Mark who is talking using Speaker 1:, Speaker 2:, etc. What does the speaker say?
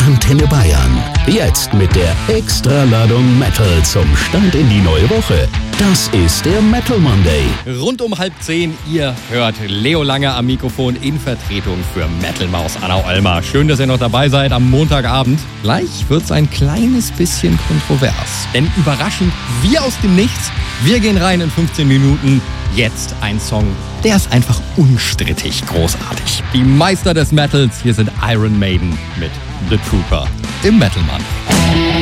Speaker 1: Antenne Bayern. Jetzt mit der Extraladung Metal zum Start in die neue Woche. Das ist der Metal Monday.
Speaker 2: Rund um 9:30, ihr hört Leo Lange am Mikrofon in Vertretung für Metal Maus Anna Olmer. Schön, dass ihr noch dabei seid am Montagabend. Gleich wird's ein kleines bisschen kontrovers. Denn überraschend, wie aus dem Nichts, wir gehen rein in 15 Minuten. Jetzt ein Song, der ist einfach unstrittig großartig. Die Meister des Metals, hier sind Iron Maiden mit The Trooper im Metal Monday.